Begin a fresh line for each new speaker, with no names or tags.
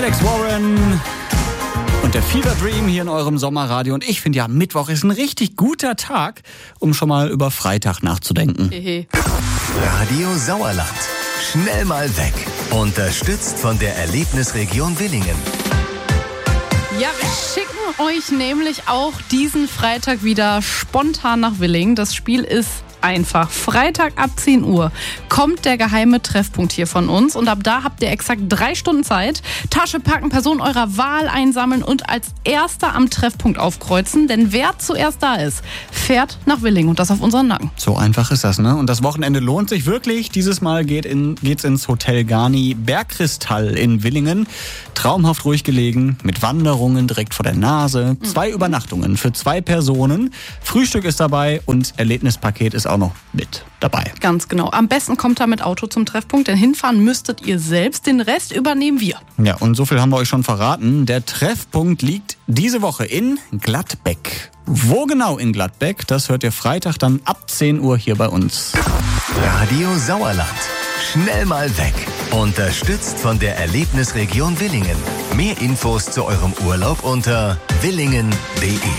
Alex Warren und der Fever Dream hier in eurem Sommerradio. Und ich finde ja, Mittwoch ist ein richtig guter Tag, um schon mal über Freitag nachzudenken.
Radio Sauerland. Schnell mal weg. Unterstützt von der Erlebnisregion Willingen.
Ja, wir schicken euch nämlich auch diesen Freitag wieder spontan nach Willingen. Das Spiel ist einfach. Freitag ab 10 Uhr kommt der geheime Treffpunkt hier von uns und ab da habt ihr exakt 3 Stunden Zeit. Tasche packen, Person eurer Wahl einsammeln und als Erster am Treffpunkt aufkreuzen, denn wer zuerst da ist, fährt nach Willingen und das auf unseren Nacken.
So einfach ist das, ne? Und das Wochenende lohnt sich wirklich. Dieses Mal geht's ins Hotel Garni Bergkristall in Willingen. Traumhaft ruhig gelegen, mit Wanderungen direkt vor der Nase. 2 Übernachtungen für 2 Personen. Frühstück ist dabei und Erlebnispaket ist auch noch mit dabei.
Ganz genau. Am besten kommt da mit Auto zum Treffpunkt, denn hinfahren müsstet ihr selbst. Den Rest übernehmen wir.
Ja, und so viel haben wir euch schon verraten. Der Treffpunkt liegt diese Woche in Gladbeck. Wo genau in Gladbeck, das hört ihr Freitag dann ab 10 Uhr hier bei uns.
Radio Sauerland. Schnell mal weg. Unterstützt von der Erlebnisregion Willingen. Mehr Infos zu eurem Urlaub unter willingen.de.